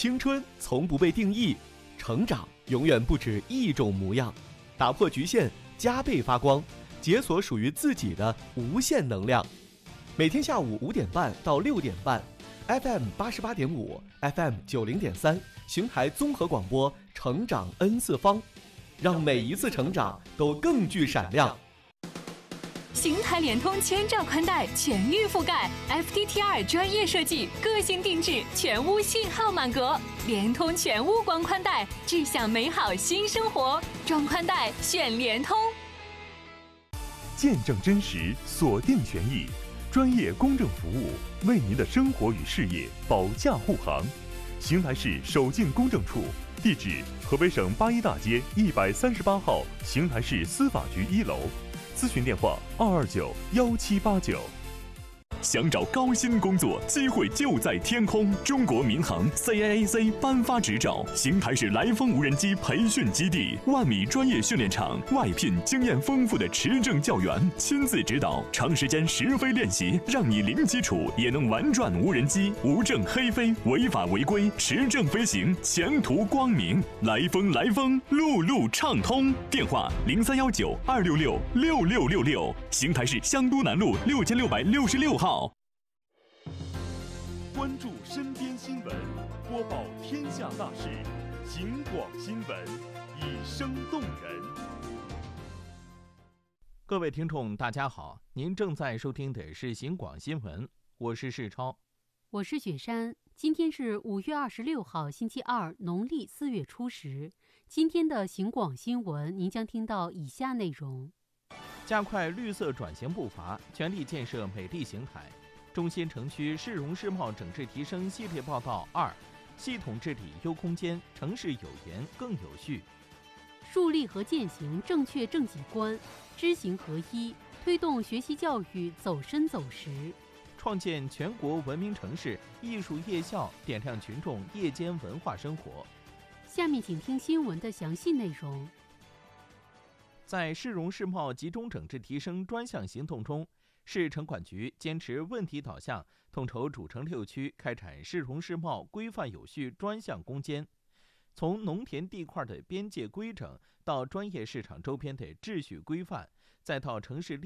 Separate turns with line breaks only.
青春从不被定义，成长永远不止一种模样。打破局限，加倍发光，解锁属于自己的无限能量。每天下午5点半到6点半 ，FM 88.5 ，FM 90.3，邢台综合广播，成长 N 次方，让每一次成长都更具闪亮。
邢台联通千兆宽带全域覆盖 ，FTTR 专业设计，个性定制，全屋信号满格，联通全屋光宽带，志向美好新生活，装宽带选联通。
见证真实，锁定权益，专业公正服务，为您的生活与事业保驾护航。邢台市首进公证处，地址河北省八一大街138号邢台市司法局1楼。咨询电话2291789。想找高薪工作，机会就在天空。中国民航 CAAC 颁发执照，邢台市来风无人机培训基地，万米专业训练场，外聘经验丰富的持证教员，亲自指导，长时间实飞练习，让你零基础也能玩转无人机，无证黑飞，违法违规，持证飞行，前途光明。来风，路路畅通。电话0319266666，邢台市香都南路6666号。关注身边新闻，播报天下大事，警广新闻，以声动人。
各位听众大家好，您正在收听的是警广新闻，我是世超，
我是雪山。今天是5月26号星期二，农历4月初10。今天的警广新闻您将听到以下内容：
加快绿色转型步伐，全力建设美丽邢台。中心城区市容市貌整治提升系列报道2，系统治理优空间，城市有颜更有序。
树立和践行正确政绩观，知行合一，推动学习教育走深走实。
创建全国文明城市艺术夜校，点亮群众夜间文化生活。
下面请听新闻的详细内容。
在市容市貌集中整治提升专项行动中，市城管局坚持问题导向，统筹主城6区开展市容市貌规范有序专项攻坚。从农田地块的边界规整，到专业市场周边的秩序规范，再到城市